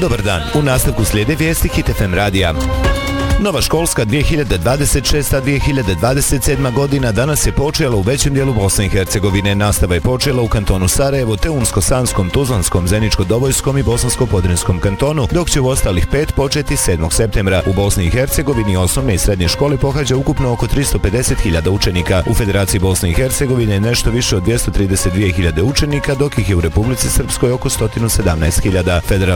Dobar dan, u nastavku slijede vijesti Hit FM radija. Nova školska 2026-2027 godina danas je počela u većem dijelu Bosne i Hercegovine. Nastava je počela u kantonu Sarajevo te Unsko-Sanskom, Tuzlanskom, Zeničko-Dobojskom i Bosansko-Podrinjskom kantonu, dok će u ostalih 5 početi 7. septembra. U Bosni i Hercegovini osnovne i srednje škole pohađa ukupno oko 350.000 učenika. U Federaciji Bosne i Hercegovine je nešto više od 232.000 učenika, dok ih je u Republici Srpskoj oko 117.000.